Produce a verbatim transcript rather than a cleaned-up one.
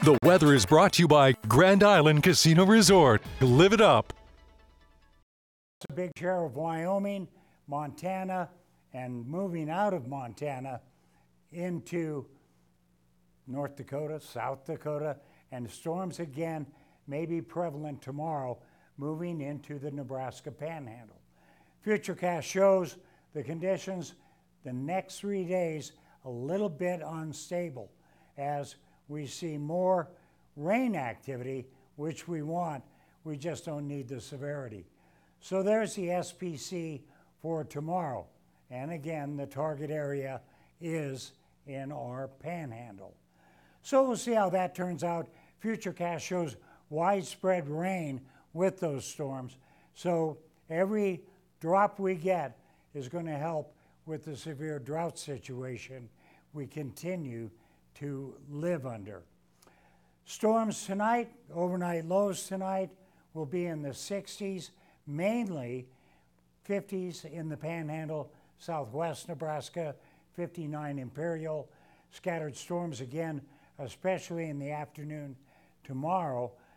The weather is brought to you by Grand Island Casino Resort. Live it up. A big share of Wyoming, Montana, and moving out of Montana into North Dakota, South Dakota, and storms again may be prevalent tomorrow, moving into the Nebraska Panhandle. Futurecast shows the conditions the next three days a little bit unstable as we see more rain activity, which we want. We just don't need the severity. So there's the S P C for tomorrow. And again, the target area is in our panhandle. So we'll see how that turns out. Futurecast shows widespread rain with those storms. So every drop we get is going to help with the severe drought situation we continue to live under. Storms tonight, overnight lows tonight will be in the sixties, mainly fifties in the Panhandle, southwest Nebraska, fifty-nine Imperial. Scattered storms again, especially in the afternoon tomorrow,